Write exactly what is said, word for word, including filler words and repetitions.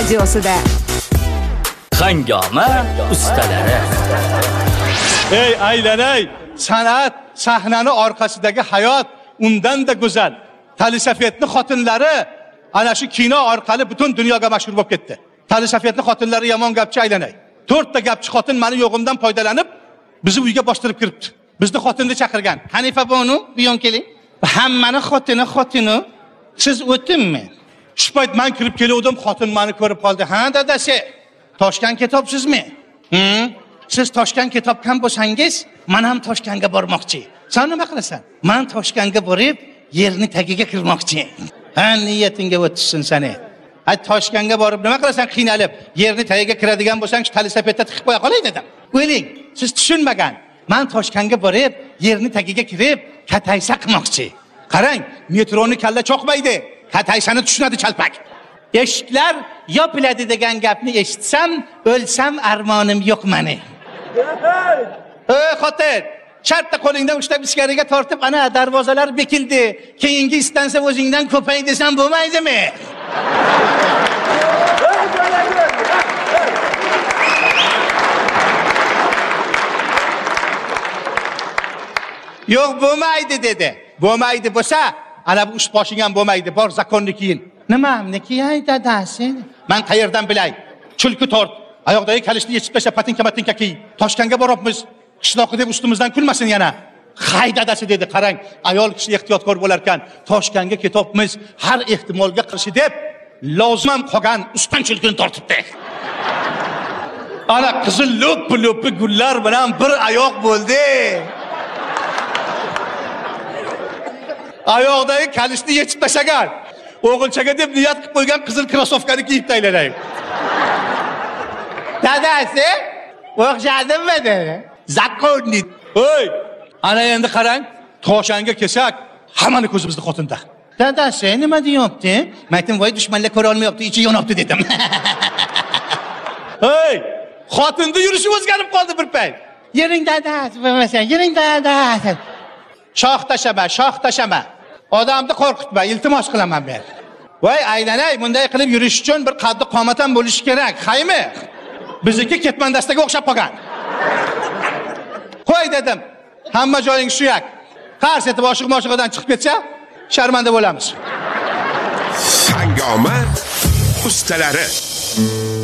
radiosida. Hangoma ustalari. Ey aylanay, san'at sahnani orqasidagi hayot undan da go'zal. Talisafetni xotinlari ana shu kino orqali butun dunyoga mashhur bo'lib ketdi. Talisafetni xotinlari yomon gapchi aylanay. to'rtta gapchi xotin meni yo'g'imdan foydalanib bizni uyga bostirib kiribdi. Bizni xotinni chaqirgan. Hanifa bonu, bu yon keling. Hammani xotini xotini. Siz o'tdimmi? Shu payt men kirib keluvdim, xotin meni ko'rib qoldi. Ha, dadasi. Toshkent kitobsizmi? Hm? Siz Toshkent kitobdan bo'lsangiz, men ham Toshkentga bormoqchi. Sen nima qilasan? Men Toshkentga borib, yerni tagiga kirmoqchi. Ha, niyatingga o'tsin seni. Ay Toshkentga borib nima qilasan qiynalib, yerni tagiga kiradigan bo'lsang, shu talisapetda tiqib qo'ya qolay dedim. O'yling, siz tushunmagan. Men Toshkentga borib, yerni tagiga kirib, kataysa qilmoqchi. Qarang, metroni kalla cho'qmaydi. Kataysani tushunadi chalpak. Eshiklar yopiladi degan gapni eshitsam, o'lsam armonim yo'q meni. Ey xotin, shartta qo'lingdan ushlab ichkariga tortib, ana darvozalar bekildi. Keyingi istansa o'zingdan ko'pay desam bo'lmaydimi? Yo'q, bo'lmaydi dedi. Bo'lmaydi bo'lsa, ana bu ish boshing ham bo'lmaydi. Bor zakonni kiyin. Nimamniki ay dadasi? Men qayerdan bilay? Chulki tort. Oyoqdagi kalishni yechib tashlab patinka patinka kiy. Toshkentga boribmiz. Qishloqi deb ustimizdan kulmasin yana. Hay dadasi dedi. Qarang, ayol kishi ehtiyotkor bo'lar ekan. Toshkentga ketibmiz. Har ehtimolga qarshi deb lozim qolgan ustan chulkini tortibdi. Ana qizil lo'p-lo'pi gullar bilan bir oyoq bo'ldi. Oyoqdagi kalishni yechib tashlagan. O'g'ilchaga deb niyat qilib qo'ygan qizil krosovkani kiyib taylanay. Dadasi, o'xshadimmi dedi. Zakonni. Oy, ana endi qarang, Toshkentga kelsak, hammani ko'zimizni xotinda. Dadasi, nima deyapti? Men aytdim, voy dushmanlar ko'ra olmayapti, ichi yonapti dedim. Hey, xotinda yurishi o'zgarib qoldi bir payt. Yering dadasi, bo'lmasa, yering dadasi. Shoh tashama, shoh tashama. Odamni qo'rqitma, iltimos qilaman men. Voy aylanay, bunday qilib yurish uchun bir qaddi qomatam bo'lishi kerak. Haymi? Bizniki ketmandastaga o'xshab qolgan. Qo'y dedim. Hamma joying shu yak. Qars etib oshiq-moshiqdan chiqib ketsa, sharmanda bo'lamiz. Hangoma ustalari.